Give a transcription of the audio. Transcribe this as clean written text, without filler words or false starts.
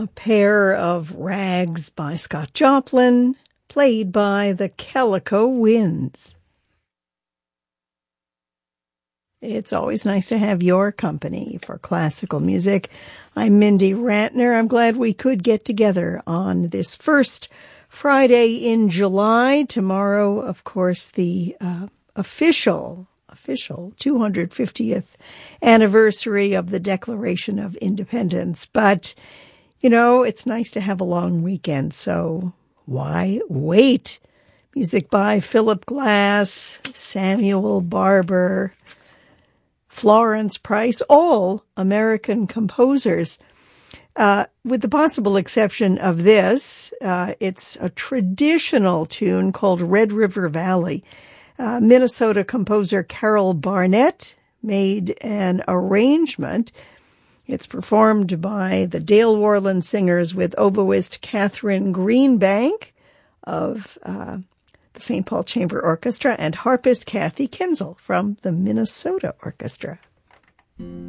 a pair of Rags by Scott Joplin, played by the Calico Winds. It's always nice to have your company for classical music. I'm Mindy Ratner. I'm glad we could get together on this first Friday in July. Tomorrow, of course, the official 250th anniversary of the Declaration of Independence. But, you know, it's nice to have a long weekend, so why wait? Music by Philip Glass, Samuel Barber, Florence Price, all American composers. With the possible exception of this, it's a traditional tune called Red River Valley. Minnesota composer Carol Barnett made an arrangement. It's performed by the Dale Worland Singers with oboist Catherine Greenbank of the St. Paul Chamber Orchestra and harpist Kathy Kinzel from the Minnesota Orchestra.